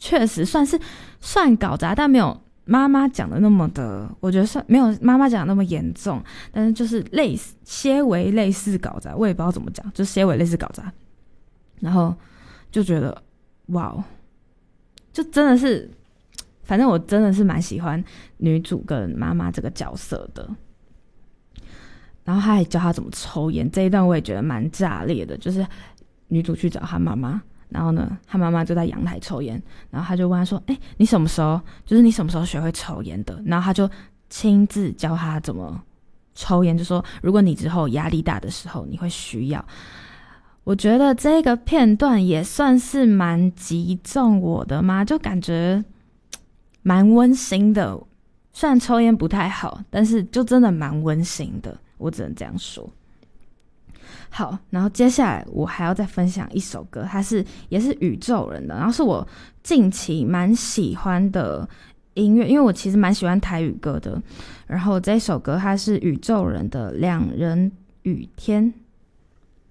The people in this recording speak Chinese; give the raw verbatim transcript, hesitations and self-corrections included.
确实算是算搞砸，但没有妈妈讲的那么的，我觉得算没有妈妈讲的那么严重，但是就是类似些微类似搞砸，我也不知道怎么讲，就些微类似搞砸。然后就觉得哇，就真的是，反正我真的是蛮喜欢女主跟妈妈这个角色的。然后他还教她怎么抽烟，这一段我也觉得蛮炸裂的，就是女主去找她妈妈，然后呢她妈妈就在阳台抽烟，然后她就问她说，哎、欸，你什么时候就是你什么时候学会抽烟的？然后她就亲自教她怎么抽烟，就说如果你之后压力大的时候你会需要。我觉得这个片段也算是蛮击中我的嘛，就感觉蛮温馨的，虽然抽烟不太好，但是就真的蛮温馨的，我只能这样说。好，然后接下来我还要再分享一首歌，它是也是宇宙人的，然后是我近期蛮喜欢的音乐，因为我其实蛮喜欢台语歌的。然后这首歌它是宇宙人的《两人雨天》，